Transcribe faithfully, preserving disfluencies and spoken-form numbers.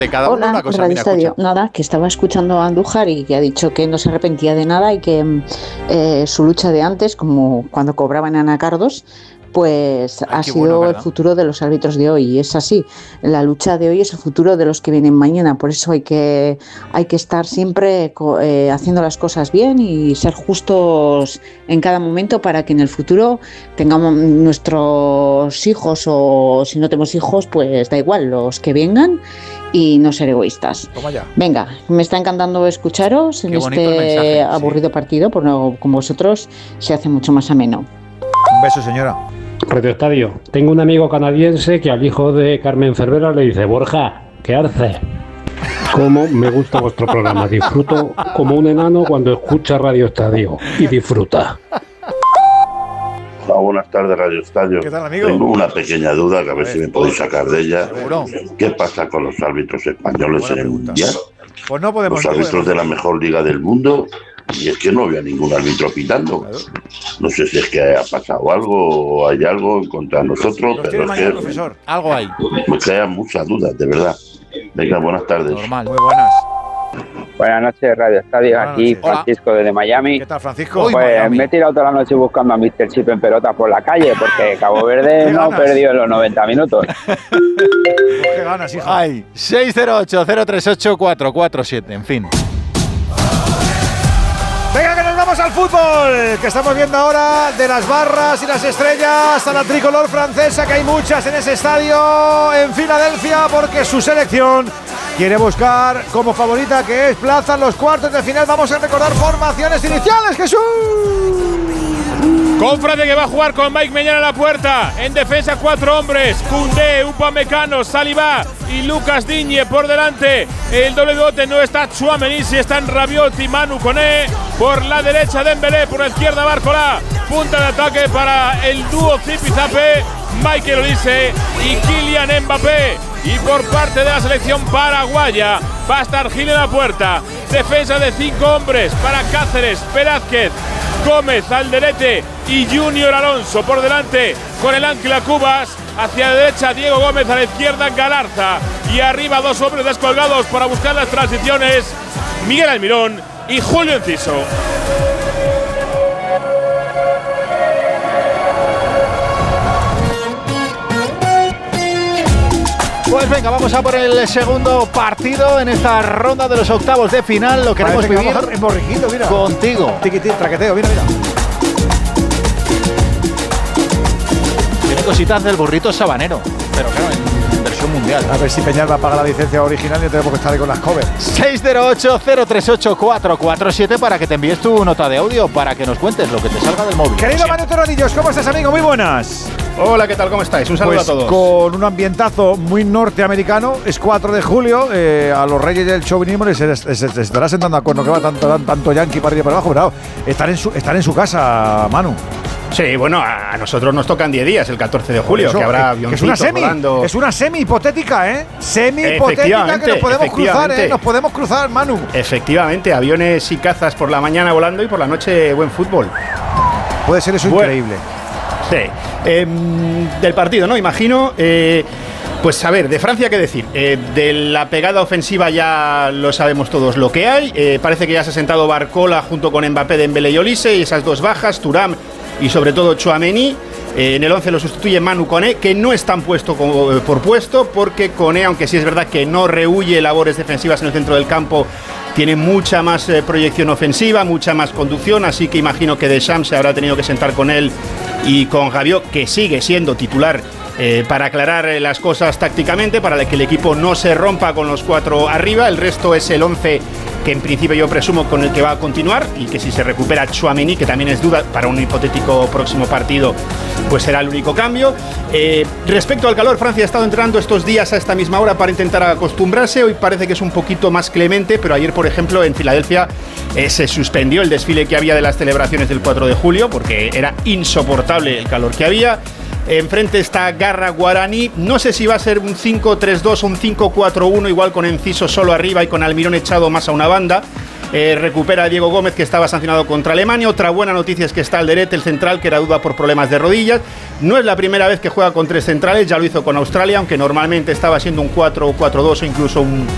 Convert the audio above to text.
de cada uno una cosa. Mira, escucha. Nada, que estaba escuchando a Andújar y que ha dicho que no se arrepentía de nada y que eh, su lucha de antes, como cuando cobraban anacardos, pues Ay, ha sido bueno, el futuro de los árbitros de hoy, y es así. La lucha de hoy es el futuro de los que vienen mañana, por eso hay que hay que estar siempre eh, haciendo las cosas bien y ser justos en cada momento para que en el futuro tengamos nuestros hijos, o si no tenemos hijos, pues da igual, los que vengan, y no ser egoístas. Venga, me está encantando escucharos en este mensaje, aburrido sí. partido, porque no, con vosotros se hace mucho más ameno. Un beso, señora. Radio Estadio, tengo un amigo canadiense que al hijo de Carmen Cervera le dice: Borja, ¿qué haces? Cómo me gusta vuestro programa, disfruto como un enano cuando escucha Radio Estadio, y disfruta. Hola, buenas tardes, Radio Estadio. ¿Qué tal, amigo? Tengo una pequeña duda que a ver si me podéis sacar de ella. ¿Seguro? ¿Qué pasa con los árbitros españoles en el Mundial? Pues no podemos. Los árbitros no podemos. de la mejor liga del mundo. Y es que no había ningún árbitro pitando. Claro. No sé si es que ha pasado algo o hay algo contra nosotros, Los pero es mañana, que profesor. Algo hay. Me crean muchas dudas, de verdad. Venga, buenas tardes. Normal. Muy buenas. Buenas noches, Radio Estadio. Buenas Aquí noches. Francisco desde Miami. ¿Qué tal, Francisco? Pues Miami. me he tirado toda la noche buscando a míster Chip en pelota por la calle, porque Cabo Verde no ha perdido en los noventa minutos. ¿Qué ganas, hija? Ay, seis cero ocho, cero tres ocho, cuatro cuatro siete, en fin. Venga, que nos vamos al fútbol, que estamos viendo ahora, de las barras y las estrellas a la tricolor francesa, que hay muchas en ese estadio en Filadelfia, porque su selección quiere buscar como favorita, que es plaza en los cuartos de final. Vamos a recordar formaciones iniciales, Jesús. Confrade, que va a jugar con Mike Mañana a la puerta. En defensa, cuatro hombres: Koundé, Upamecano, Saliba y Lucas Digne por delante. El doble bote no está Tchouaméni, si están Rabiot y Manu Koné. Por la derecha, Dembélé, por la izquierda, Barcola. Punta de ataque para el dúo Zipizape, Michael Olise y Kylian Mbappé. Y por parte de la selección paraguaya va a estar Gil en la puerta. Defensa de cinco hombres para Cáceres, Velázquez, Gómez, Alderete y Junior Alonso por delante, con el Ángela Cubas. Hacia la derecha, Diego Gómez, a la izquierda, Galarza. Y arriba, dos hombres descolgados para buscar las transiciones: Miguel Almirón y Julio Enciso. Pues venga, vamos a por el segundo partido en esta ronda de los octavos de final. Lo queremos Parece que vivir vamos en borriquito, mira. contigo. Tiquitín, traqueteo, mira, mira. Tiene cositas del burrito sabanero, pero claro, en versión mundial. A ver si Peñalba paga la licencia original y tenemos que estar ahí con las covers. seis cero ocho, cero tres ocho, cuatro cuatro siete para que te envíes tu nota de audio, para que nos cuentes lo que te salga del móvil. Querido Manu Terradillos, ¿cómo estás, amigo? Muy buenas. Hola, ¿qué tal? ¿Cómo estáis? Un saludo pues a todos. Con un ambientazo muy norteamericano, es cuatro de julio, eh, a los reyes del chauvinismo les, les, les, les estará sentando a cuerno que va tanto, tanto, tanto yanqui para arriba y para abajo, pero están en su, están en su casa, Manu. Sí, bueno, a nosotros nos tocan diez días, el catorce de julio, Eso, que habrá que, que es una semi, volando. Es una semi hipotética, ¿eh? Semi hipotética que nos podemos cruzar, ¿eh? Nos podemos cruzar, Manu. Efectivamente, aviones y cazas por la mañana volando y por la noche buen fútbol. Puede ser eso bueno, increíble. Sí. Eh, del partido, ¿no? Imagino. Eh, Pues a ver, de Francia, ¿qué decir? Eh, de la pegada ofensiva ya lo sabemos todos lo que hay. Eh, parece que ya se ha sentado Barcola junto con Mbappé, Dembélé y Olise, y esas dos bajas, Thuram y sobre todo Tchouaméni. Eh, en el once lo sustituye Manu Koné, que no están puesto como, eh, por puesto, porque Koné, aunque sí es verdad que no rehuye labores defensivas en el centro del campo, tiene mucha más eh, proyección ofensiva, mucha más conducción, así que imagino que Deschamps se habrá tenido que sentar con él y con Rabiot, que sigue siendo titular, Eh, para aclarar eh, las cosas tácticamente, para que el equipo no se rompa con los cuatro arriba. El resto es el once que en principio yo presumo con el que va a continuar, y que si se recupera Tchouaméni, que también es duda para un hipotético próximo partido, pues será el único cambio. Eh, respecto al calor, Francia ha estado entrenando estos días a esta misma hora para intentar acostumbrarse. Hoy parece que es un poquito más clemente, pero ayer, por ejemplo, en Filadelfia eh, se suspendió el desfile que había de las celebraciones del cuatro de julio, porque era insoportable el calor que había. Enfrente está Garra Guaraní. No sé si va a ser un cinco tres dos o un cinco cuatro uno, igual con Enciso solo arriba y con Almirón echado más a una banda. Eh, recupera a Diego Gómez, que estaba sancionado contra Alemania. Otra buena noticia es que está Alderete, el central, que era duda por problemas de rodillas. No es la primera vez que juega con tres centrales, ya lo hizo con Australia, aunque normalmente estaba siendo un cuatro cuatro dos o incluso un